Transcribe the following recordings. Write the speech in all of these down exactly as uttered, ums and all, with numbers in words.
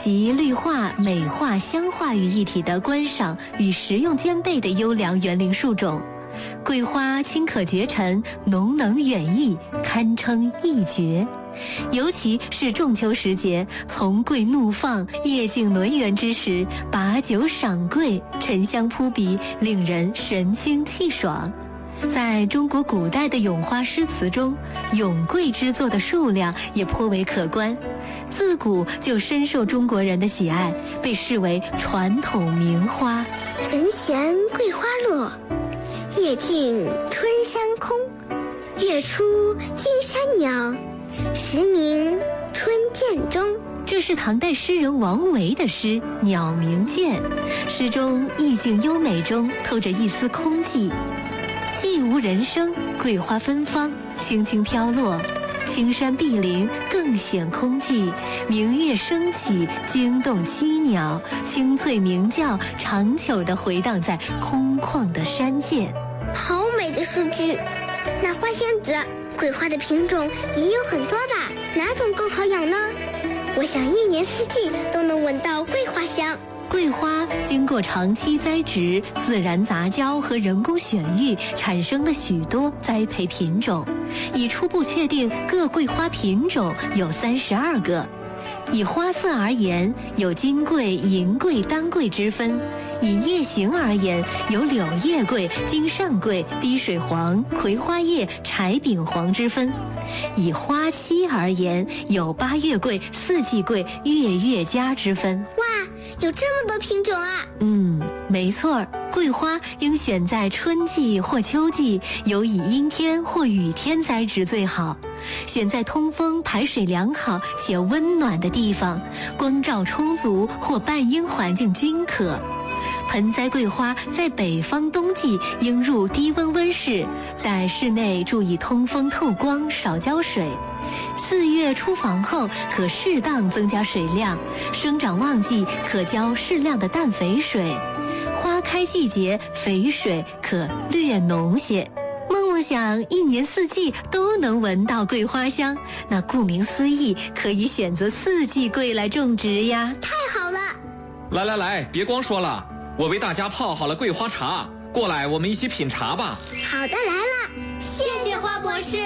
集绿化、美化、香化于一体的观赏与实用兼备的优良园林树种。桂花清可绝尘，浓能远逸，堪称一绝。尤其是仲秋时节，丛桂怒放，夜静轮圆之时，把酒赏桂，沉香扑鼻，令人神清气爽。在中国古代的咏花诗词中，咏桂之作的数量也颇为可观，自古就深受中国人的喜爱，被视为传统名花。 人闲桂花落，夜静春山空。月出惊山鸟，时鸣春涧中。 这是唐代诗人王维的诗《鸟鸣涧》，诗中意境优美中透着一丝空寂。既无人声，桂花芬芳，轻轻飘落，青山碧林更显空寂。明月升起，惊动栖鸟，清脆鸣叫长久地回荡在空旷的山涧。 好美的数据！那花仙子，桂花的品种也有很多吧？哪种更好养呢？我想一年四季都能闻到桂花香。 桂花经过长期栽植、自然杂交和人工选育，产生了许多栽培品种。已初步确定各桂花品种有三十二个。以花色而言，有金桂、银桂、丹桂之分；以叶形而言，有柳叶桂、金扇桂、滴水黄、葵花叶、柴饼黄之分；以花期而言，有八月桂、四季桂、月月佳之分。 哇，有这么多品种啊！ 嗯，没错，桂花应选在春季或秋季，有以阴天或雨天栽植最好。选在通风、排水良好且温暖的地方，光照充足或半阴环境均可。盆栽桂花在北方冬季应入低温温室，在室内注意通风透光，少浇水。四月出房后可适当增加水量，生长旺季可浇适量的氮肥水，花开季节肥水可略浓些。梦梦想一年四季都能闻到桂花香，那顾名思义，可以选择四季桂来种植呀。 太好了！ 来来来，别光说了，我为大家泡好了桂花茶，过来我们一起品茶吧。 好的，来了，谢谢花博士。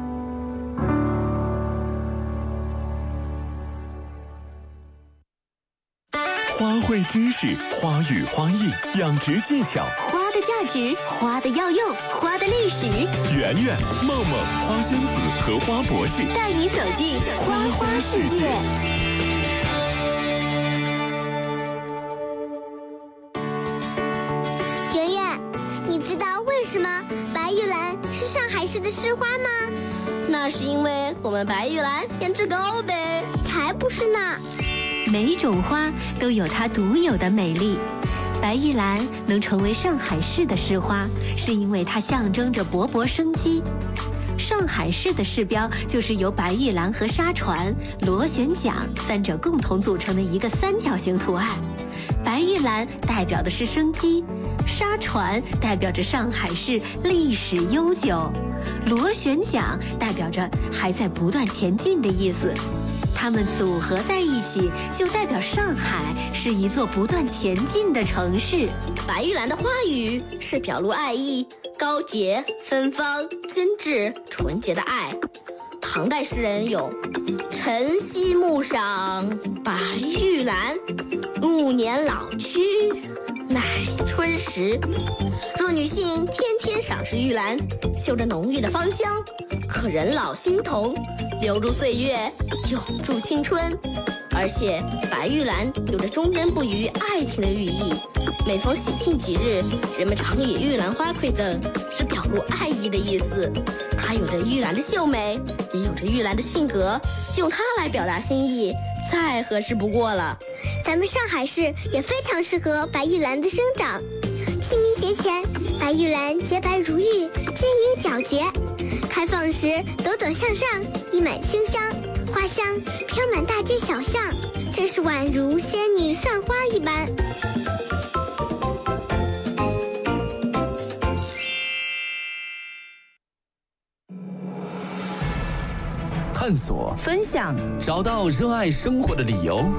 花卉知识，花语花艺，养殖技巧， 花的价值，花的药用，花的历史。 圆圆、梦梦、花仙子和花博士带你走进花花世界。 圆圆，你知道为什么白玉兰是上海市的市花吗？ 那是因为我们白玉兰颜值高呗。 才不是呢！ 每种花都有它独有的美丽。白玉兰能成为上海市的市花，是因为它象征着勃勃生机。上海市的市标就是由白玉兰和沙船、螺旋桨三者共同组成的一个三角形图案。白玉兰代表的是生机，沙船代表着上海市历史悠久，螺旋桨代表着还在不断前进的意思。它们组合在一起，就代表上海是一座不断前进的城市。 白玉兰的花语是表露爱意、高洁、芬芳、真挚、纯洁的爱。唐代诗人有“晨曦暮赏白玉兰，暮年老去乃春时”。若女性天天赏识玉兰，嗅着浓郁的芳香，可人老心童，留住岁月，永驻青春。而且白玉兰有着忠贞不渝爱情的寓意，每逢喜庆吉日，人们常以玉兰花馈赠，是表露爱意的意思。它有着玉兰的秀美，也有着玉兰的性格，用它来表达心意，再合适不过了。 咱们上海市也非常适合白玉兰的生长。清明节前，白玉兰洁白如玉，晶莹皎洁，开放时朵朵向上，溢满清香，花香飘满大街小巷，真是宛如仙女散花一般。 探索， 分享， 找到热爱生活的理由。